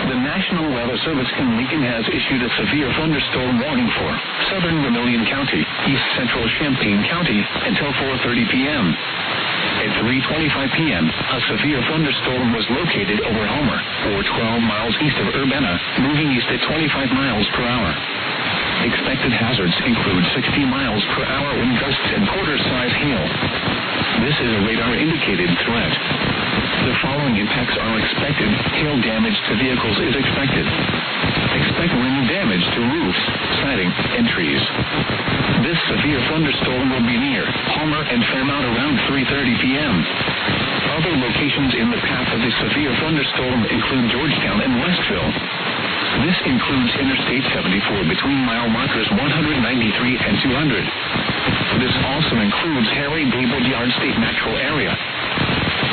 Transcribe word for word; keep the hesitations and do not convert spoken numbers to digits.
The National Weather Service in Lincoln has issued a severe thunderstorm warning for southern Vermilion County, east central Champaign County until four thirty p.m. At three twenty-five p.m., a severe thunderstorm was located over Homer, or twelve miles east of Urbana, moving east at twenty-five miles per hour. Expected hazards include sixty miles per hour wind gusts and quarter-size hail. This is a radar-indicated threat. The following impacts are expected. Hail damage to vehicles is expected. Expect wind damage to roofs, siding, and trees. This severe thunderstorm will be near Homer and Fairmount around three thirty p.m. Other locations in the path of the severe thunderstorm include Georgetown and Westville. This includes Interstate seventy-four between mile markers one ninety-three and two hundred. This also includes Harry David Yard State Natural Area,